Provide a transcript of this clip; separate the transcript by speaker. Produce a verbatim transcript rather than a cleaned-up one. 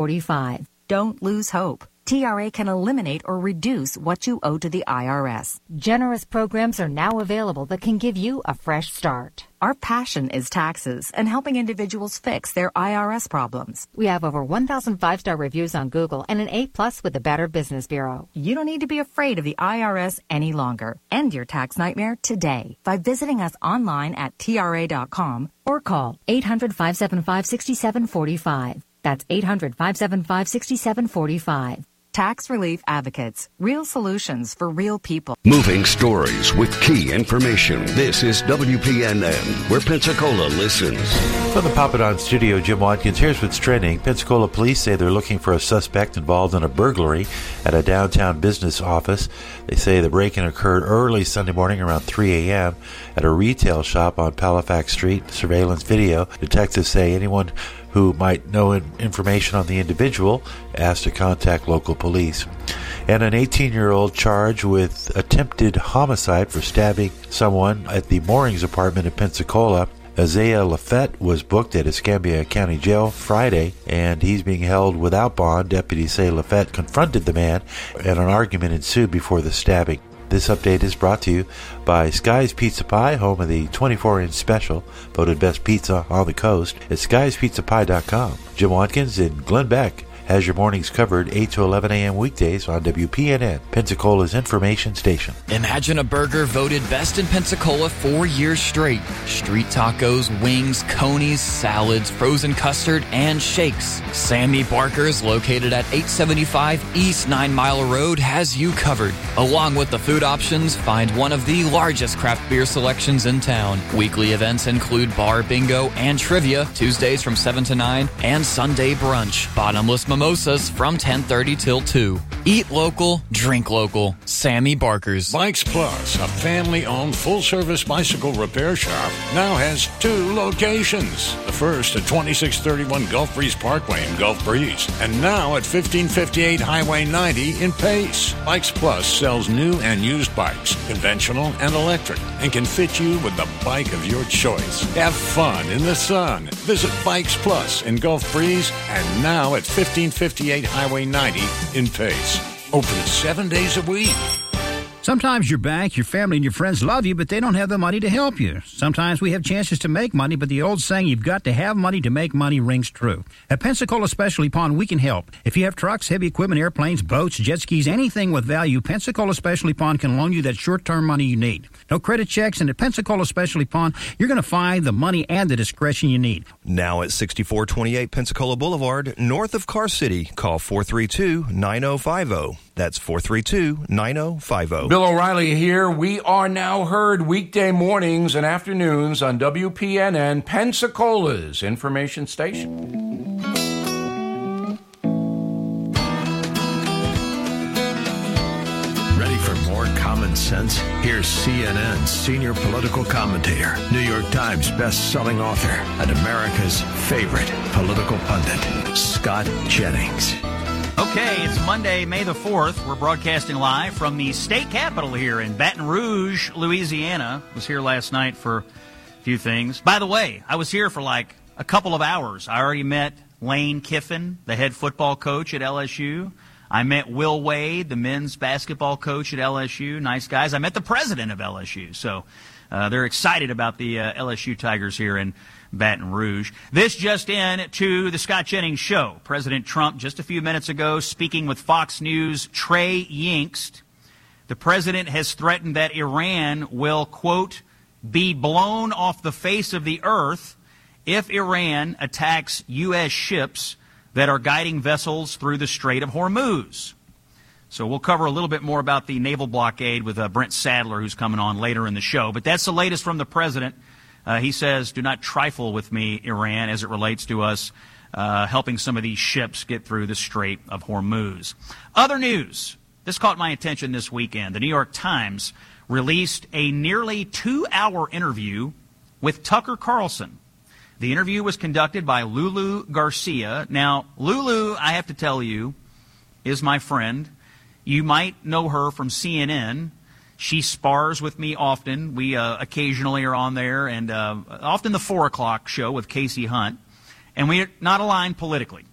Speaker 1: forty-five. Don't lose hope. T R A can eliminate or reduce what you owe to the I R S. Generous programs are now available that can give you a fresh start. Our passion is taxes and helping individuals fix their I R S problems. We have over one thousand five-star reviews on Google and an A plus with the Better Business Bureau. You don't need to be afraid of the I R S any longer. End your tax nightmare today by visiting us online at T R A dot com or call eight hundred, five seven five, six seven four five. That's eight hundred, five seven five, six seven four five. Tax Relief Advocates. Real solutions for real people.
Speaker 2: Moving stories with key information. This is W P N N, where Pensacola listens.
Speaker 3: From the Papadon studio, Jim Watkins. Here's what's trending. Pensacola police say they're looking for a suspect involved in a burglary at a downtown business office. They say the break-in occurred early Sunday morning around three a.m. at a retail shop on Palafax Street. Surveillance video. Detectives say anyone who might know information on the individual asked to contact local police. And an eighteen-year-old charged with attempted homicide for stabbing someone at the Moorings apartment in Pensacola. Isaiah Lafette was booked at Escambia County Jail Friday, and he's being held without bond. Deputies say Lafette confronted the man, and an argument ensued before the stabbing. This update is brought to you by Sky's Pizza Pie, home of the twenty-four inch special, voted best pizza on the coast at skys pizza pie dot com. Jim Watkins in Glenn Beck has your mornings covered eight to eleven a.m. weekdays on W P N N, Pensacola's information station.
Speaker 4: Imagine a burger voted best in Pensacola four years straight. Street tacos, wings, conies, salads, frozen custard, and shakes. Sammy Barker's, located at eight seventy-five East Nine Mile Road, has you covered. Along with the food options, find one of the largest craft beer selections in town. Weekly events include bar bingo and trivia, Tuesdays from seven to nine, and Sunday brunch. Bottomless mimosas from ten thirty till two. Eat local, drink local. Sammy Barker's.
Speaker 5: Bikes Plus, a family-owned full-service bicycle repair shop, now has two locations. The first at twenty-six thirty-one Gulf Breeze Parkway in Gulf Breeze, and now at fifteen fifty-eight Highway ninety in Pace. Bikes Plus sells new and used bikes, conventional and electric, and can fit you with the bike of your choice. Have fun in the sun. Visit Bikes Plus in Gulf Breeze, and now at fifteen fifty-eight Highway ninety in Pace. Open seven days a week.
Speaker 6: Sometimes your bank, your family, and your friends love you, but they don't have the money to help you. Sometimes we have chances to make money, but the old saying, you've got to have money to make money, rings true. At Pensacola Specialty Pond, we can help. If you have trucks, heavy equipment, airplanes, boats, jet skis, anything with value, Pensacola Specialty Pond can loan you that short-term money you need. No credit checks, and at Pensacola Specialty Pond, you're going to find the money and the discretion you need.
Speaker 7: Now at sixty-four twenty-eight Pensacola Boulevard, north of Car City. Call four three two, nine oh five oh. That's four three two, nine oh five oh.
Speaker 8: Bill O'Reilly here. We are now heard weekday mornings and afternoons on W P N N, Pensacola's information station.
Speaker 9: Ready for more common sense? Here's C N N's senior political commentator, New York Times best-selling author, and America's favorite political pundit, Scott Jennings.
Speaker 10: Okay, it's Monday, May the fourth. We're broadcasting live from the state capitol here in Baton Rouge, Louisiana. I was here last night for a few things. By the way, I was here for like a couple of hours. I already met Lane Kiffin, the head football coach at L S U. I met Will Wade, the men's basketball coach at L S U. Nice guys. I met the president of L S U. So uh, they're excited about the uh, L S U Tigers here in Baton Rouge. This just in to the Scott Jennings Show. President Trump, just a few minutes ago, speaking with Fox News' Trey Yingst. The president has threatened that Iran will, quote, be blown off the face of the earth if Iran attacks U S ships that are guiding vessels through the Strait of Hormuz. So we'll cover a little bit more about the naval blockade with uh, Brent Sadler, who's coming on later in the show. But that's the latest from the president. Uh, he says, do not trifle with me, Iran, as it relates to us uh, helping some of these ships get through the Strait of Hormuz. Other news. This caught my attention this weekend. The New York Times released a nearly two-hour interview with Tucker Carlson. The interview was conducted by Lulu Garcia. Now, Lulu, I have to tell you, is my friend. You might know her from C N N. She spars with me often. We uh, occasionally are on there, and uh, often the four o'clock show with Casey Hunt. And we're not aligned politically.